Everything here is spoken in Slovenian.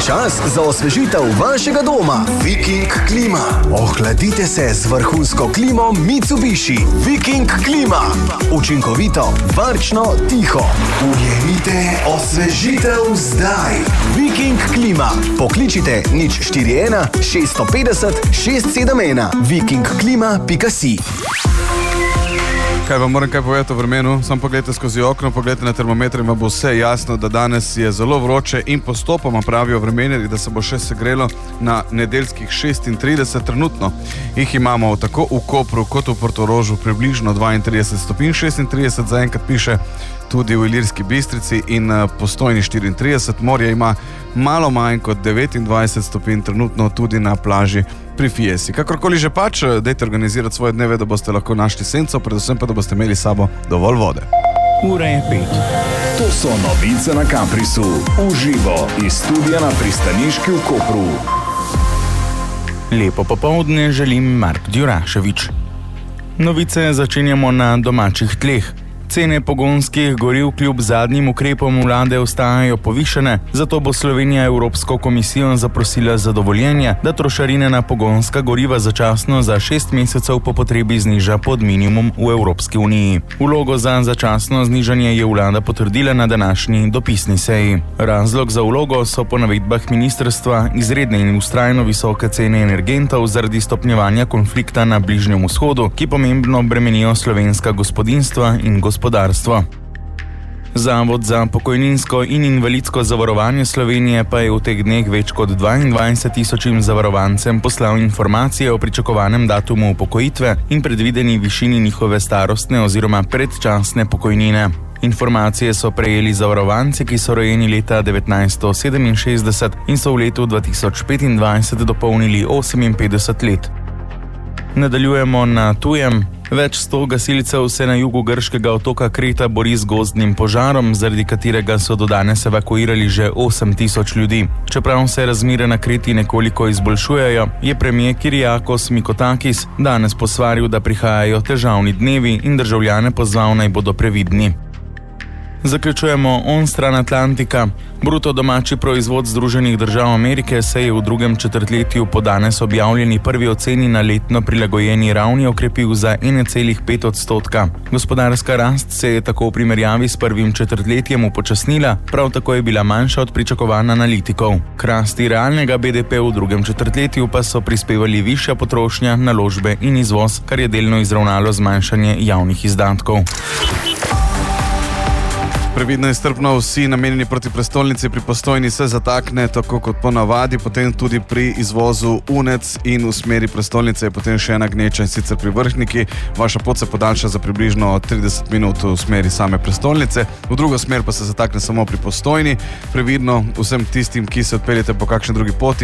čas za osvežitev vašega doma. Viking klima. Ohladite se z vrhunsko klimo Mitsubishi. Viking klima. Učinkovito, varčno, tiho. Ujemite osvežitev zdaj. Viking klima. Pokličite 041 650 671. vikingklima.si. Kaj vam moram povedati o vremenu? Samo pogledajte skozi okno, pogledajte na termometre in vam bo vse jasno, da danes je zelo vroče in postopoma pravijo vremenarji, da se bo še segrelo na nedeljskih 36 trenutno. Jih imamo tako v Kopru kot v Portorožu približno 32 stopinj, 36 zaenkrat piše tudi v Ilirski Bistrici in Postojni 34. Morje ima malo manj kot 29 stopinj trenutno tudi na plaži pri Fiesi. Kakorkoli že pač, dajte organizirati svoje dneve, da boste lahko našli senco, predvsem pa, da boste imeli sabo dovolj vode. Ura je 5. To so novice na Kamprisu. Uživo iz studia na Pristaniški v Kopru. Lepo popoldne želim Mark Djuraševič. Novice začenjamo na domačih tleh. Cene pogonskih goriv kljub zadnjim ukrepom vlade ostajajo povišene, zato bo Slovenija Evropsko komisijo zaprosila za dovoljenje, da trošarine na pogonska goriva začasno za 6 mesecev po potrebi zniža pod minimum v Evropski uniji. Vlogo za začasno znižanje je vlada potrdila na današnji dopisni seji. Razlog za vlogo so po navedbah ministrstva izredne in vztrajno visoke cene energentov zaradi stopnjevanja konflikta na Bližnjem vzhodu, ki pomembno bremenijo slovenska gospodinjstva in gospodarstvo. Zavod za pokojninsko in invalidsko zavarovanje Slovenije pa je v teh dneh več kot 22 tisočim zavarovancem poslal informacije o pričakovanem datumu upokojitve in predvideni višini njihove starostne oziroma predčasne pokojnine. Informacije so prejeli zavarovanci, ki so rojeni leta 1967 in so v letu 2025 dopolnili 58 let. Nadaljujemo na tujem. Več 100 gasilcev se na jugu grškega otoka Kreta bori z gozdnim požarom, zaradi katerega so do danes evakuirali že 8 tisoč ljudi. Čeprav se razmere na Kreti nekoliko izboljšujejo, je premier Kyriakos Mitsotakis danes posvaril, da prihajajo težavni dnevi in državljane pozval, naj bodo previdni. Zaključujemo onstran Atlantika. Bruto domači proizvod Združenih držav Amerike se je v drugem četrtletju po danes objavljeni prvi oceni na letno prilagojeni ravni okrepil za 1,5%. Gospodarska rast se je tako v primerjavi s prvim četrtletjem upočasnila, prav tako je bila manjša od pričakovanj analitikov. K rasti realnega BDP v drugem četrtletju pa so prispevali višja potrošnja, naložbe in izvoz, kar je delno izravnalo zmanjšanje javnih izdatkov. Previdno in strpno vsi namenjeni proti prestolnici pri Postojni se zatakne, tako kot ponavadi, potem tudi pri izvozu Unec in v smeri prestolnice je potem še ena gneča in sicer pri Vrhniki. Vaša pot se podaljša za približno 30 minut v smeri same prestolnice, v drugo smer pa se zatakne samo pri Postojni. Previdno vsem tistim, ki se odpeljete po kakšni drugi poti.